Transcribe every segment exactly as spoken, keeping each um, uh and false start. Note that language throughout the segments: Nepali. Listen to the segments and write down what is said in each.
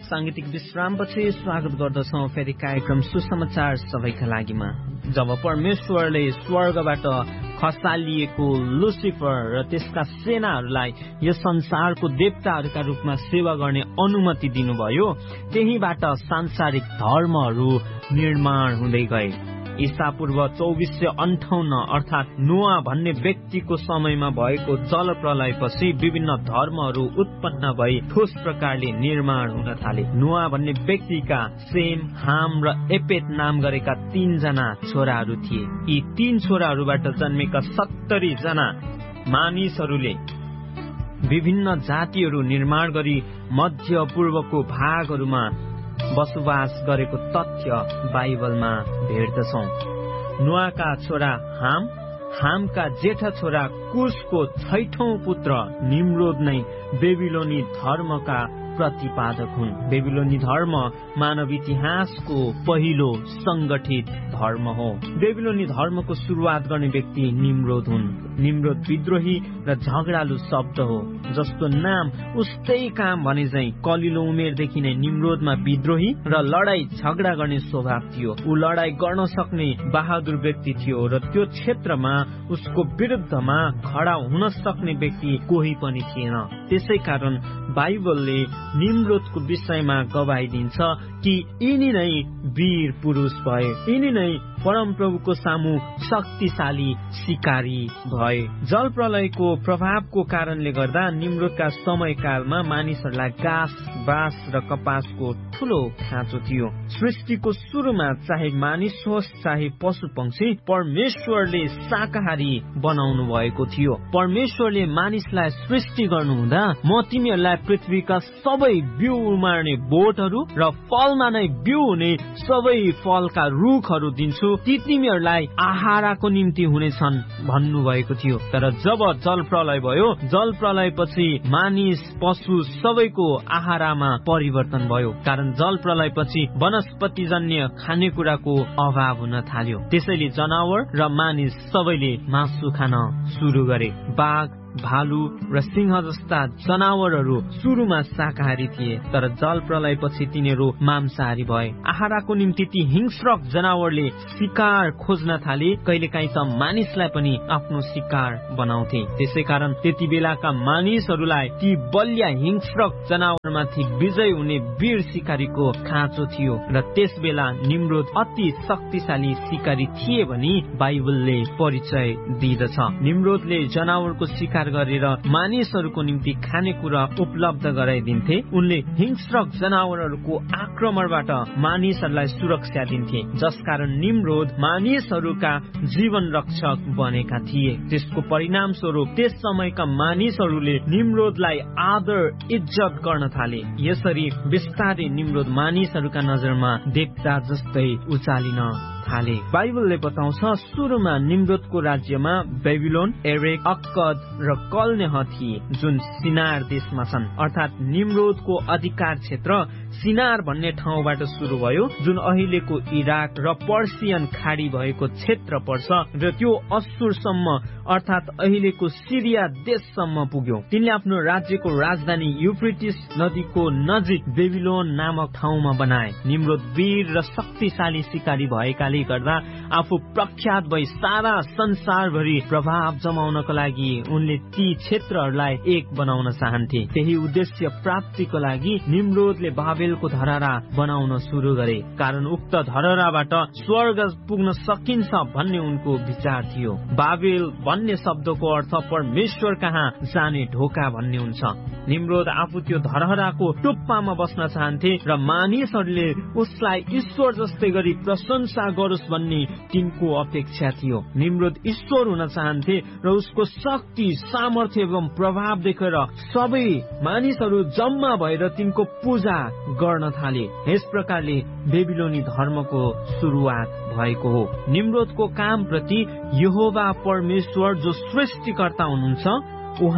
सांगीतिक विश्रामपछि स्वागत गर्दछौं फेरि कार्यक्रम सुसमाचार सबैका लागिमा। जब परमेश्वरले स्वर्गबाट खसालिएको लुसिफर र त्यसका सेनाहरूलाई यस संसारको देवताहरूका रूपमा सेवा गर्ने अनुमति दिनुभयो, त्यहीबाट सांसारिक धर्महरू निर्माण हुँदै गए। ईसा पूर्व चौबिस सय अन्ठाउन्न अर्थात नोआ भन्ने व्यक्तिको समयमा भएको जल प्रलयपछि विभिन्न धर्महरू उत्पन्न भई ठोस प्रकारले निर्माण हुन थाले। नोआ भन्ने व्यक्तिका सेम, हाम र एपेत नाम गरेका तीनजना छोराहरू थिए। यी तीन छोराहरूबाट जन्मेका सत्तरी जना मानिसहरूले विभिन्न जातिहरू निर्माण गरी मध्य पूर्वको भागहरूमा बसोबास गरेको तथ्य बाइबलमा भेट्दछौं। नोआका छोरा हाम, हामका जेठा छोरा कुशको छैठौं पुत्र निम्रोद नै बेबिलोनी धर्मका प्रतिपादक हुन्। बेबिलोनी धर्म मानव इतिहासको पहिलो संगठित धर्म हो। बेबिलोनी धर्मको सुरुवात गर्ने व्यक्ति निम्रोद हुन्। निम्रोद विद्रोही र झगडालु शब्द हो, जसको नाम उस्तै काम भने चाहिँ कलिलो उमेरदेखि नै निम्रोदमा विद्रोही र लडाई झगडा गर्ने स्वभाव थियो। ऊ लडाई गर्न सक्ने बहादुर व्यक्ति थियो र त्यो क्षेत्रमा उसको विरुद्धमा खडा हुन सक्ने व्यक्ति कोही पनि थिएन। त्यसै कारण बाइबलले निम्रोदको विषयमा गवाही दिन्छ कि यिनी नै वीर पुरुष भए, यिनी नै परमप्रभुको सामु शक्तिशाली सिकारी भए। जल प्रलयको प्रभावको कारणले गर्दा निम्रोदका समयकालमा मानिसहरूलाई घाँस, बाँस र कपासको ठूलो खाँचो थियो। सृष्टिको सुरुमा चाहे मानिस होस् चाहे पशु पक्षी, परमेश्वरले शाकाहारी बनाउनु भएको थियो। परमेश्वरले मानिसलाई सृष्टि गर्नुहुँदा म तिमीहरूलाई पृथ्वीका सबै बिउ उमार्ने बोटहरू र फलमा नै बिउ हुने सबै फलका रुखहरू दिन्छु, ती तिमीहरूलाई आहारको निम्ति हुनेछन् भन्नुभएको थियो। तर जब जल प्रलय भयो, जल प्रलयपछि मानिस पशु सबैको आहारमा परिवर्तन भयो, कारण जल प्रलयपछि वनस्पतिजन्य खानेकुराको अभाव हुन थाल्यो। त्यसैले जनावर र मानिस सबैले मासु खान सुरु गरे। बाघ, भालु र सिंह जस्ता जनावरहरू सुरुमा शाकाहारी थिए, तर जल प्रलयपछि तिनीहरू मांसाहारी भए। आहारको निम्ति ती हिंस्रक जनावरले शिकार खोज्न थाले, कहिलेकाहीँ त मानिसलाई पनि आफ्नो शिकार बनाउँथे। त्यसै कारण त्यति बेलाका मानिसहरूलाई ती बलिया हिंस्रक जनावरमाथि विजय हुने वीर शिकारीको खाँचो थियो र त्यस बेला निम्रोद अति शक्तिशाली शिकारी थिए भनी बाइबलले परिचय दिँदछ। निम्रोदले जनावरको शिकार गरेर मानिसहरूको निम्ति खानेकुरा उपलब्ध गराइदिन्थे। उनले हिंस्रक जनावरहरूको आक्रमणबाट मानिसहरूलाई सुरक्षा दिन्थे, जसकारण निम्रोद मानिसहरूका जीवन रक्षक बनेका थिए। त्यसको परिणाम स्वरूप त्यस समयका मानिसहरूले निम्रोदलाई आदर इज्जत गर्न थाले। यसरी बिस्तारै निम्रोद मानिसहरूका नजरमा देवता जस्तै उचालिन थाले। बाइबलले बताउँछ सुरुमा निम्रोदको राज्यमा बेबिलोन, एरेक, अक्कद र कलनेह थिए, जुन सिनार देशमा छन्। अर्थात निम्रोदको अधिकार क्षेत्र सिनार भन्ने ठाउँबाट सुरु भयो, जुन अहिलेको इराक र पर्सियन खाडी भएको क्षेत्र पर्छ र त्यो असुरसम्म अर्थात अहिलेको सिरिया देशसम्म पुग्यो। तिनले आफ्नो राज्यको राजधानी युफ्रेटिस नदीको नजिक बेबिलोन नामक ठाउँमा बनाए। निम्रोद वीर र शक्तिशाली शिकारी भएकाले गर्दा आफू प्रख्यात भई सारा संसारभरि प्रभाव जमाउनको लागि उनले ती क्षेत्रहरूलाई एक बनाउन चाहन्थे। त्यही उद्देश्य प्राप्तिको लागि निम्रोदले बाबेलको धरहरा बनाउन सुरु गरे, कारण उक्त धरहराबाट स्वर्ग पुग्न सकिन्छ भन्ने उनको विचार थियो। बाबेल भन्ने शब्दको अर्थ परमेश्वर कहाँ जाने ढोका भन्ने हुन्छ। निम्रोद आफू त्यो धरहराको टुप्पामा बस्न चाहन्थे र मानिसहरूले उसलाई ईश्वर जस्तै गरी प्रशंसा गरोस् भन्ने तिनको अपेक्षा थियो। निम्रोद ईश्वर हुन चाहन्थे र उसको शक्ति, सामर्थ्य एवं प्रभाव देखेर सबै मानिसहरू जम्मा भएर तिनको पूजा गर्न थाले। यस प्रकारले बेबिलोनी धर्मको सुरुवात भएको हो। निम्रोदको काम प्रति यहोवा परमेश्वर जो सृष्टिकर्ता हुनुहुन्छ, उहाँ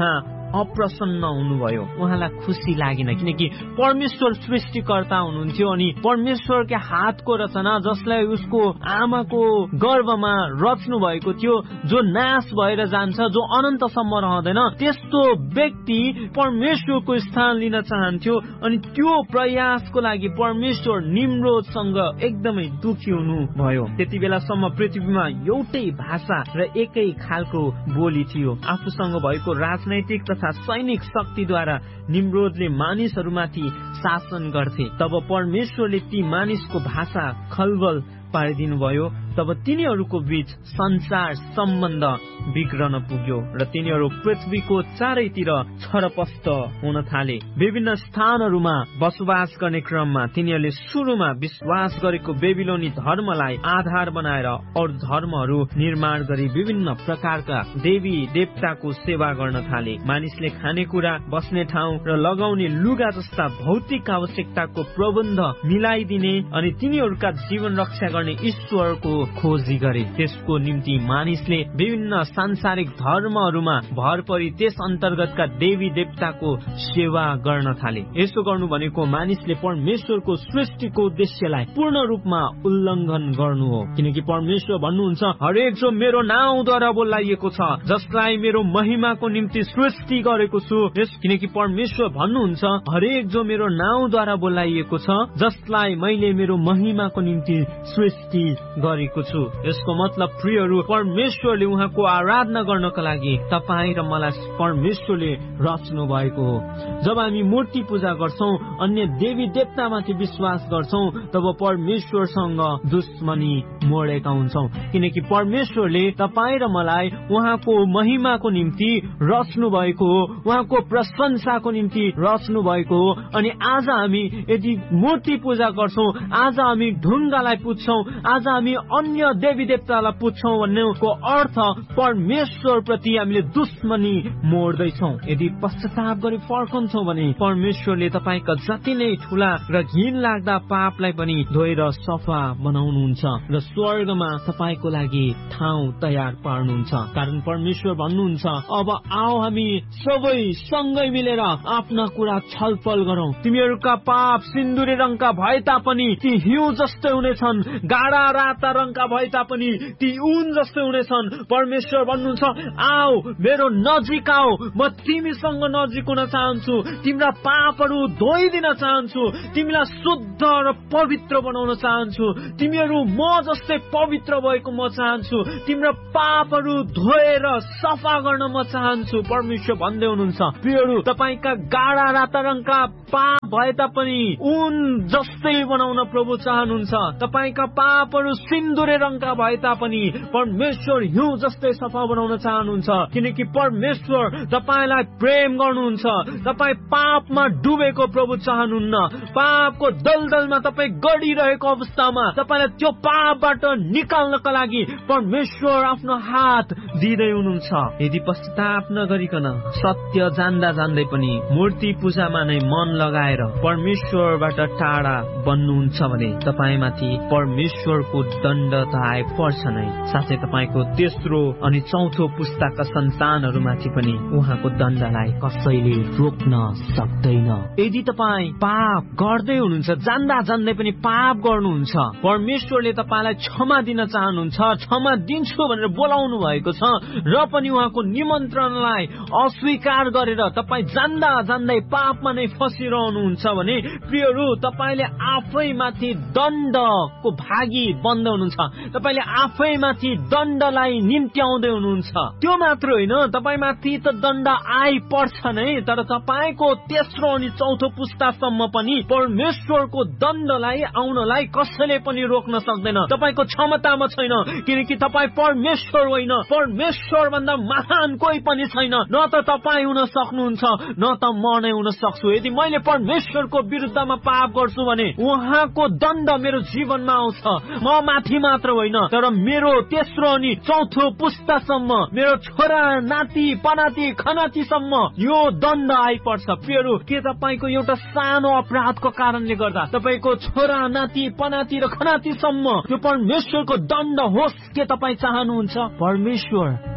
अप्रसन्न हुनुभयो, उहाँलाई खुसी लागेन, किनकि परमेश्वर सृष्टिकर्ता हुनुहुन्थ्यो अनि परमेश्वरकै हातको रचना जसलाई उसको आमाको गर्भमा रच्नु भएको थियो, जो नाश भएर जान्छ, जो अनन्तसम्म रहँदैन, त्यस्तो व्यक्ति परमेश्वरको स्थान लिन चाहन्थ्यो। अनि त्यो प्रयासको लागि परमेश्वर निम्रोदसँग एकदमै दुखी हुनु भयो। त्यति बेलासम्म पृथ्वीमा एउटै भाषा र एकै खालको बोली थियो। आफूसँग भएको राजनैतिक तथा सैनिक शक्तिद्वारा निम्रोदले मानिसहरूमाथि शासन गर्थे। तब परमेश्वरले ती मानिसको भाषा खलबल पारिदिनु भयो। तब तिनीहरूको बीच संसार सम्बन्ध बिग्रन पुग्यो र तिनीहरू पृथ्वीको चारैतिर छरपष्ट हुन थाले। विभिन्न स्थानहरूमा बसोबास गर्ने क्रममा तिनीहरूले सुरुमा विश्वास गरेको बेबिलोनी धर्मलाई आधार बनाएर अरू धर्महरू निर्माण गरी विभिन्न प्रकारका देवी देवताको सेवा गर्न थाले। मानिसले खानेकुरा, बस्ने ठाउँ र लगाउने लुगा जस्ता भौतिक आवश्यकताको प्रबन्ध मिलाइदिने अनि तिनीहरूका जीवन रक्षा गर्ने ईश्वरको खोजी गरे। त्यसको निम्ति मानिसले विभिन्न सांसारिक धर्महरूमा भर परि त्यस अन्तर्गतका देवी देवताको सेवा गर्न थाले। यसो गर्नु भनेको मानिसले परमेश्वरको सृष्टिको उद्देश्यलाई पूर्ण रूपमा उल्लङ्घन गर्नु हो। किनकि परमेश्वर भन्नुहुन्छ, हरेक जो मेरो नाउँद्वारा बोलाइएको छ, जसलाई मेरो महिमाको निम्ति सृष्टि गरेको छु। किनकि परमेश्वर भन्नुहुन्छ, हरेक जो मेरो नाउँद्वारा बोलाइएको छ, जसलाई मैले मेरो महिमाको निम्ति सृष्टि गरेको छु। यसको मतलब प्रियहरू, परमेश्वरले उहाँको आराधना गर्नका लागि तपाईँ र मलाई परमेश्वरले रच्नु भएको हो। जब हामी मूर्ति पूजा गर्छौं, अन्य देवी देवतामाथि विश्वास गर्छौं, तब परमेश्वरसँग दुश्मनी मोडेका हुन्छौं। किनकि परमेश्वरले तपाईँ र मलाई उहाँको महिमाको निम्ति रच्नु भएको हो, उहाँको प्रशंसाको निम्ति रच्नु भएको हो। अनि आज हामी यदि मूर्ति पूजा गर्छौं, आज हामी ढुङ्गालाई पुज्छौं, आज हामी अन्य देवी देवतालाई पुज्छौं भन्नेको अर्थ परमेश्वर प्रति हामीले दुश्मनी मोड्दैछौं। यदि पश्चाताप गरी फर्कन्छौं भने परमेश्वरले तपाईका जति नै ठूला र घिन लाग्दा पापलाई पनि धोएर सफा बनाउनुहुन्छ र स्वर्गमा तपाईको लागि ठाउँ तयार पार्नुहुन्छ। कारण परमेश्वर भन्नुहुन्छ, अब आओ हामी सबै सँगै मिलेर आफ्ना कुरा छलफल गरौं। तिमीहरूका पाप सिन्दुरे रङका भए तापनि ती हिउँ जस्तै हुनेछन्, गाढा राता रङका भए तापनि ती ऊन जस्तै हुनेछन्। परमेश्वर भन्नुहुन्छ, आओ मेरो नजिक आओ, म तिमीसँग नजिक हुन चाहन्छु, तिम्रा पापहरू धोइदिन चाहन्छु, तिमीलाई शुद्ध र पवित्र बनाउन चाहन्छु। तिमीहरू म जस्तै पवित्र भएको म चाहन्छु, तिम्रो पापहरू धोएर सफा गर्न म चाहन्छु। परमेश्वर भन्दै हुनुहुन्छ, प्रियहरू, तपाईका गाढा राता रङका पाप भए तापनि ऊन जस्तै बनाउन प्रभु चाहनुहुन्छ। तपाईका पापहरू सिन्दुरे रङका भए तापनि परमेश्वर हिउँ जस्तै सफा बनाउन चाहनुहुन्छ। किनकि परमेश्वर तपाईलाई प्रेम गर्नुहुन्छ। तपाई पापमा डुबेको प्रभु चाहनुहुन्न। पापको दलदलमा तपाई गडिरहेको अवस्थामा तपाईलाई त्यो पापबाट निकाल्नका लागि परमेश्वर आफ्नो हात दिँदै हुनुहुन्छ। यदि पश्चाताप नगरिकन सत्य जान्दा जान्दै पनि मूर्ति पूजामा नै मन लगाएर परमेश्वरबाट टाढा बन्नुहुन्छ भने तपाईमाथि परमेश्वरको दण्ड त आइपर्छ नै, साथै तपाईको तेस्रो अनि चौथो पुस्ताका सन्तानहरूमाथि पनि उहाँको दण्डलाई कसैले रोक्न सक्दैन। यदि तपाईँ पाप गर्दै हुनुहुन्छ, जान्दा जान्दै पनि पाप गर्नुहुन्छ, परमेश्वरले तपाईलाई क्षमा दिन चाहनुहुन्छ, क्षमा दिन्छु भनेर बोलाउनु भएको छ र पनि उहाँको निमन्त्रणलाई अस्वीकार गरेर तपाईँ जान्दा जान्दै पापमा नै फसिरहनुहुन्छ भने प्रियहरू, तपाईले आफैमाथि दण्डको भागी बन्द हुनुहुन्छ। तपाईले आफैमाथि दण्डलाई निम्त्याउँदै हुनुहुन्छ। त्यो मात्र होइन, तपाईमाथि त दण्ड आइपर्छ नै, तर तपाईको तेस्रो अनि चौथो पुस्तासम्म पनि परमेश्वरको दण्डलाई आउनलाई कसैले पनि रोक्न सक्दैन। तपाईको क्षमतामा छैन, किनकि तपाईँ परमेश्वर होइन, परमेश्वर भन्दा महान कोही पनि छैन। न त तपाईँ हुन सक्नुहुन्छ, न त म नै हुन सक्छु। यदि मैले परमेश्वरको विरुद्धमा पाप गर्छु भने उहाँको दण्ड मेरो जीवनमा आउँछ। म माथि मात्र होइन, तर मेरो तेस्रो अनि चौथो पुस्तासम्म, मेरो छोरा नाति पनाति खनातिसम्म यो दण्ड आइपर्छ। प्रियहरू, के तपाईको एउटा सानो अपराधको कारणले गर्दा तपाईको छोरा नाति पनाति र खनातिसम्म यो परमेश्वरको दण्ड होस् के तपाईँ चाहनुहुन्छ? परमेश्वर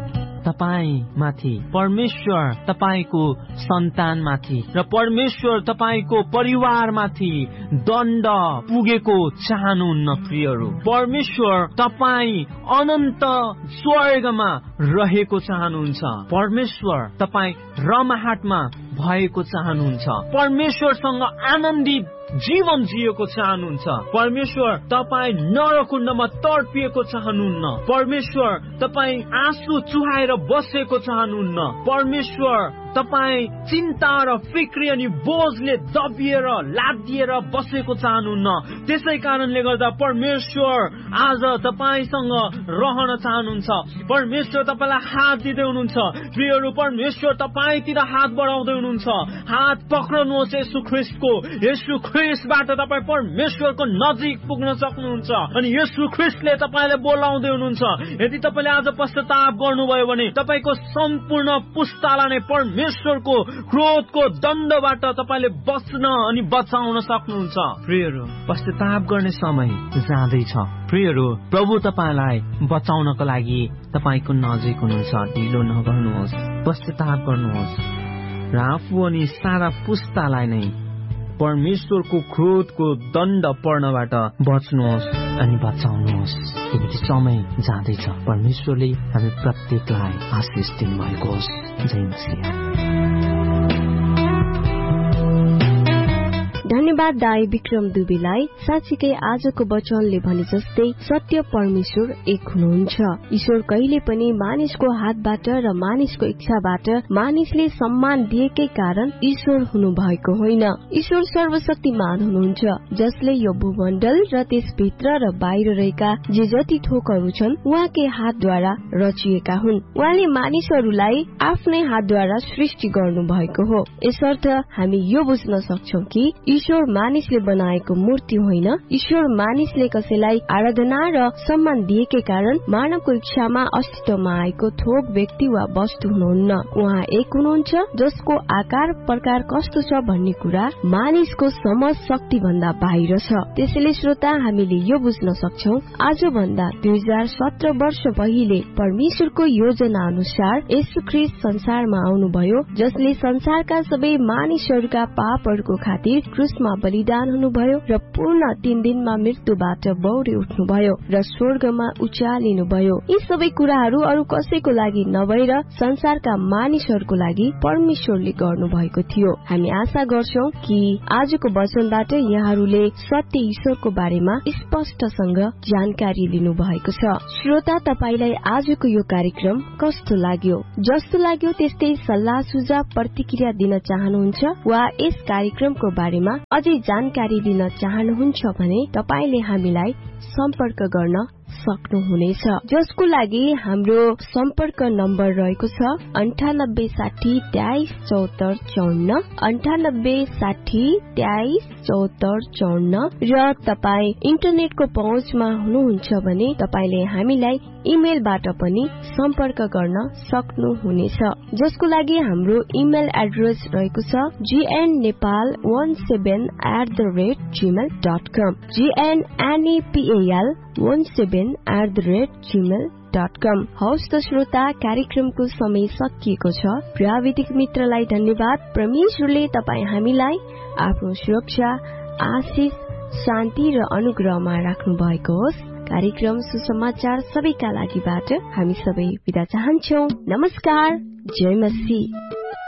तपाईमाथि, परमेश्वर तपाईको सन्तानमाथि र परमेश्वर तपाईको परिवारमाथि दण्ड पुगेको चाहनुहुन्न प्रियहरू। परमेश्वर तपाईँ अनन्त स्वर्गमा रहेको चाहनुहुन्छ। परमेश्वर तपाईँ रमाहाटमा भएको चाहनुहुन्छ। परमेश्वरसँग आनन्दित जीवन जिएको चाहनुहुन्छ। परमेश्वर तपाईँ नरकुण्डमा तडपिएको चाहनुहुन्न। परमेश्वर तपाईँ आँसु चुहाएर बसेको चाहनुहुन्न। परमेश्वर तपाईँ चिन्ता र फिक्री अनि बोझले दबिएर लादिएर बसेको चाहनुहुन्न। त्यसै कारणले गर्दा परमेश्वर आज तपाईँसँग रहन चाहनुहुन्छ। परमेश्वर तपाईँलाई हात दिँदै हुनुहुन्छ। प्रियहरू, परमेश्वर तपाईँतिर हात बढाउँदै हुनुहुन्छ। हात पक्राउनुहोस् येशू ख्रीष्टको। येशू ख्रीष्टबाट तपाईँ परमेश्वरको नजिक पुग्न सक्नुहुन्छ अनि येशू ख्रीष्टले तपाईँलाई बोलाउँदै हुनुहुन्छ। यदि तपाईँले आज पश्चाताप गर्नुभयो भने तपाईँको सम्पूर्ण पुस्तालाई नै परमेश्वरको क्रोधको दण्डबाट तपाईँले बच्न अनि बचाउन सक्नुहुन्छ। प्रियहरू, पश्चाताप गर्ने समय जाँदैछ। प्रियहरू, प्रभु तपाईँलाई बचाउनको लागि तपाईँको नजिक हुनुहुन्छ। ढिलो नगर्नुहोस्, पश्चाताप गर्नुहोस् र आफू अनि सारा पुस्तालाई नै परमेश्वरको क्रोधको दण्ड पर्नबाट बच्नुहोस् अनि बचाउनुहोस्, किनकि समय जाँदैछ। परमेश्वरले हामी प्रत्येकलाई आशिष दिनुभएको होस्। जय मसीह। धन्यवाद दाई विक्रम दुबेलाई। साँच्चीकै आजको वचनले भने जस्तै सत्य परमेश्वर एक हुनुहुन्छ। ईश्वर कहिले पनि मानिसको हातबाट र मानिसको इच्छाबाट मानिसले सम्मान दिएकै कारण ईश्वर हुनु भएको होइन। ईश्वर सर्वशक्तिमान हुनुहुन्छ, जसले यो भूमण्डल र त्यसभित्र र बाहिर रहेका जे जति थोकहरू छन् उहाँकै हातद्वारा रचिएका हुन्। उहाँले मानिसहरूलाई आफ्नै हातद्वारा सृष्टि गर्नु भएको हो। यसर्थ हामी यो बुझ्न सक्छौं कि ईश्वर मानिसले बनाएको मूर्ति होइन। ईश्वर मानिसले कसैलाई आराधना र सम्मान दिएकै कारण मानवको इच्छामा अस्तित्वमा आएको थोक व्यक्ति वा वस्तु हुनुहुन्न। उहाँ एक हुनुहुन्छ जसको आकार प्रकार कस्तो छ भन्ने कुरा मानिसको समझ शक्ति भन्दा बाहिर छ। त्यसैले श्रोता, हामीले यो बुझ्न सक्छौं आज भन्दा दुई हजार सत्र वर्ष पहिले परमेश्वरको योजना अनुसार येशू ख्रीष्ट संसारमा आउनुभयो, जसले संसारका सबै मानिसहरूका पापहरूको खातिर क्रुसमा बलिदान हुनुभयो र पूर्ण तीन दिनमा मृत्युबाट बौरे उठ्नुभयो र स्वर्गमा उचालिनुभयो। यी सबै कुराहरू अरू कसैको लागि नभएर संसारका मानिसहरूको लागि परमेश्वरले गर्नु भएको थियो। हामी आशा गर्छौं कि आजको वचनबाट यहाँहरूले सत्य ईश्वरको बारेमा स्पष्टसँग जानकारी लिनु भएको छ। श्रोता, तपाईलाई आजको यो कार्यक्रम कस्तो लाग्यो? जस्तो लाग्यो त्यस्तै सल्लाह सुझाव प्रतिक्रिया दिन चाहनुहुन्छ वा यस कार्यक्रमको बारेमा अझै जानकारी लिन चाहनुहुन्छ भने तपाईले हामीलाई सम्पर्क गर्न सक्नुहुनेछ, जसको लागि हाम्रो सम्पर्क नम्बर रहेको छ अन्ठानब्बे साठी तेइस चौहत्तर चौन्न अन्ठानब्बे साठी तेइस चौहत्तर चौन्न र तपाई इन्टरनेटको पहुँचमा हुनुहुन्छ भने तपाईले हामीलाई इमेलबाट पनि सम्पर्क गर्न सक्नुहुनेछ, जसको लागि हाम्रो इमेल एड्रेस रहेको छ जीएन नेपाल वन seven at the rate Gmail dot com जीएनएनईपीएल one seven at the rate Gmail dot कम। हौस् त श्रोता, कार्यक्रमको समय सकिएको छ। प्राविधिक मित्रलाई धन्यवाद। परमेश्वरले तपाई हामीलाई आफ्नो सुरक्षा, आशिष, शान्ति र अनुग्रहमा राख्नु भएको होस्। कार्यक्रम सुसमाचार सबैका लागिबाट हामी सबै बिदा चाहन्छौं। नमस्कार। जय मसीह।